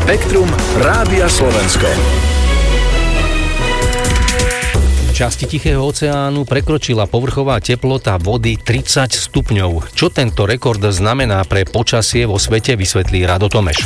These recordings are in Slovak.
Spektrum Rádia Slovensko. V časti Tichého oceánu prekročila povrchová teplota vody 30 stupňov. Čo tento rekord znamená pre počasie vo svete, vysvetlí Rado Tomeš.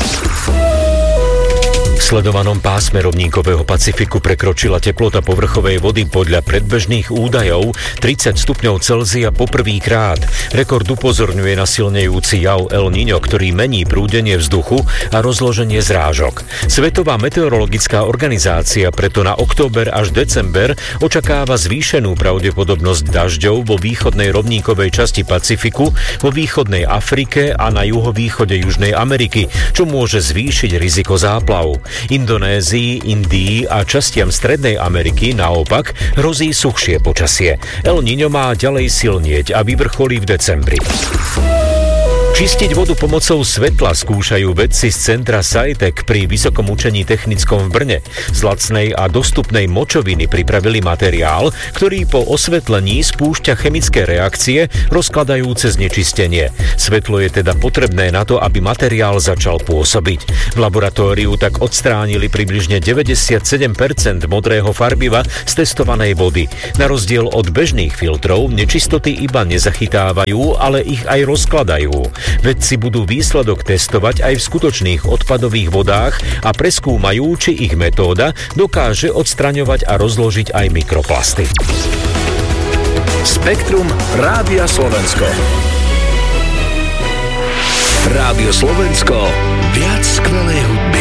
V sledovanom pásme rovníkového Pacifiku prekročila teplota povrchovej vody podľa predbežných údajov 30 stupňov Celzia poprvýkrát. Rekord upozorňuje na silnejúci jav El Niño, ktorý mení prúdenie vzduchu a rozloženie zrážok. Svetová meteorologická organizácia preto na október až december očakáva zvýšenú pravdepodobnosť dažďov vo východnej rovníkovej časti Pacifiku, vo východnej Afrike a na juhovýchode Južnej Ameriky, čo môže zvýšiť riziko záplav. Indonézii, Indii a častiam Strednej Ameriky naopak hrozí suchšie počasie. El Niño má ďalej silnieť a vyvrcholí v decembri. Čistiť vodu pomocou svetla skúšajú vedci z centra SciTech pri Vysokom učení technickom v Brne. Z lacnej a dostupnej močoviny pripravili materiál, ktorý po osvetlení spúšťa chemické reakcie rozkladajúce znečistenie. Svetlo je teda potrebné na to, aby materiál začal pôsobiť. V laboratóriu tak odstránili približne 97% modrého farbiva z testovanej vody. Na rozdiel od bežných filtrov nečistoty iba nezachytávajú, ale ich aj rozkladajú. Vedci budú výsledok testovať aj v skutočných odpadových vodách a preskúmajú, či ich metóda dokáže odstraňovať a rozložiť aj mikroplasty. Spektrum Rádia Slovensko. Rádio Slovensko. Viac skvelej hudby.